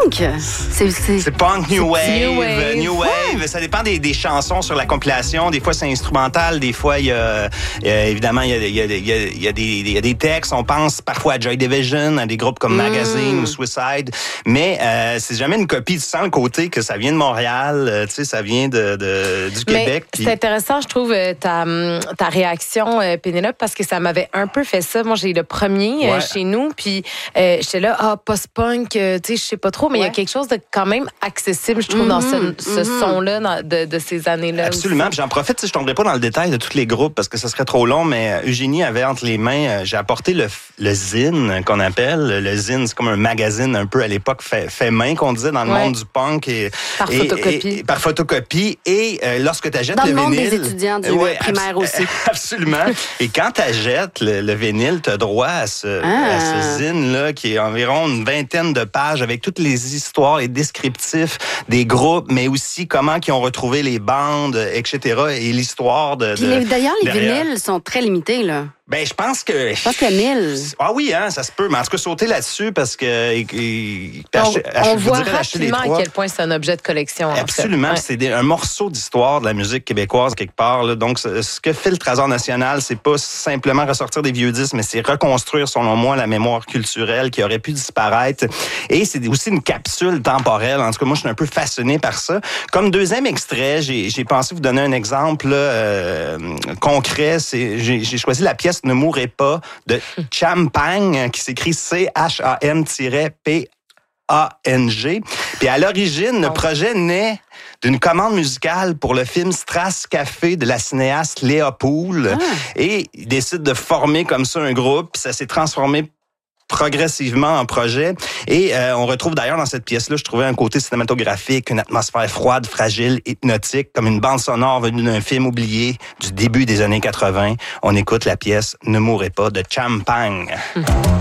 punk. C'est punk, new wave. New wave. Ça dépend des chansons sur la compilation. Des fois, c'est instrumental. Des fois, il y a évidemment, il y a des textes. On pense parfois à Joy Division, à des groupes comme Magazine ou Suicide. Mais c'est jamais une copie. Tu sens le côté que ça vient de Montréal. Tu sais, ça vient du Québec. C'est intéressant, je trouve, ta réaction, Pénélope, parce que ça m'avait un peu fait ça. Moi, j'ai le premier chez nous, puis j'étais là, post-punk, tu sais, je sais pas trop, mais il y a quelque chose de quand même accessible, je trouve, dans ce son-là, de ces années-là. Absolument. Puis j'en profite, je tomberai pas dans le détail de tous les groupes parce que ça serait trop long, mais Eugénie avait entre les mains, j'ai apporté le zine qu'on appelle. Le zine, c'est comme un magazine un peu à l'époque fait main qu'on disait dans le monde du punk. Par photocopie. Et lorsque tu achètes le vinyle... Dans le monde des étudiants du primaire aussi. Absolument. Et quand tu achètes le vinyle, tu as droit à ce zine-là qui est environ une vingtaine de pages avec toutes les histoires, les descriptifs des groupes, mais aussi comment ils ont retrouvé les bandes, etc. Et l'histoire D'ailleurs, les vinyles sont très limités, là. Ben, je pense qu'il y a 1000. Ah oui, hein, ça se peut. Mais en tout cas, sauter là-dessus parce que... on voit rapidement à quel point c'est un objet de collection. Absolument. En fait. C'est un morceau d'histoire de la musique québécoise quelque part. Là. Donc, ce que fait le Trésor national, c'est pas simplement ressortir des vieux disques, mais c'est reconstruire, selon moi, la mémoire culturelle qui aurait pu disparaître. Et c'est aussi une capsule temporelle. En tout cas, moi, je suis un peu fasciné par ça. Comme deuxième extrait, j'ai pensé vous donner un exemple là, concret. J'ai choisi la pièce Ne mourrez pas de Champagne, qui s'écrit CHAM-PANG. Puis à l'origine, le projet naît d'une commande musicale pour le film Strass Café de la cinéaste Léa Poul. Et il décide de former comme ça un groupe, puis ça s'est transformé progressivement en projet. Et on retrouve d'ailleurs dans cette pièce-là, je trouvais un côté cinématographique, une atmosphère froide, fragile, hypnotique, comme une bande sonore venue d'un film oublié du début des années 80. On écoute la pièce Ne mourrez pas de Champagne.